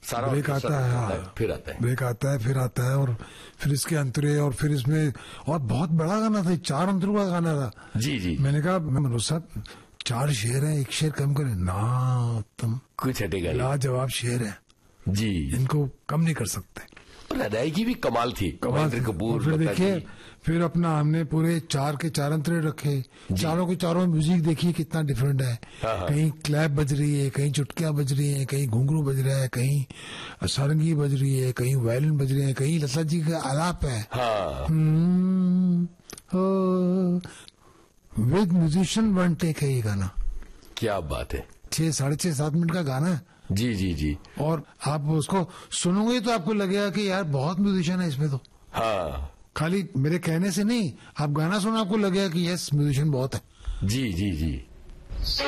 सारा ब्रेक आता है, हाँ, फिर आता है, ब्रेक आता है, फिर आता है, और फिर इसके अंतरे, और फिर इसमें, और बहुत बड़ा गाना था, 4 अंतरों का गाना था। जी जी। मैंने कहा मनोज साहब 4 शेर हैं, 1 शेर कम करें ना, तुम कुछ हटेगा नहीं। लाजवाब शेर है जी, इनको कम नहीं कर सकते। और अदायगी भी कमाल थी, महेंद्र कपूर। फिर देखिए, फिर अपना हमने पूरे 4 के 4 अंतरे रखे, चारों के चारों म्यूजिक देखिए कितना डिफरेंट है। हाँ। कहीं क्लैप बज रही है, कहीं चुटकियां बज रही है, कहीं घुंघरू बज रहा है, कहीं सारंगी बज रही है, कहीं वायलिन बज रही है, कहीं लता जी का आलाप है। हाँ। विद म्यूजिशियन 1 टेक है ये गाना। क्या बात है। 6, 6.5, 7 मिनट का गाना है। जी जी जी। और आप उसको सुनोगे तो आपको लगेगा कि यार बहुत म्यूजिशियन है इसमें तो। हाँ, खाली मेरे कहने से नहीं, आप गाना सुना आपको लगेगा कि यस म्यूजिशियन बहुत है। जी जी जी।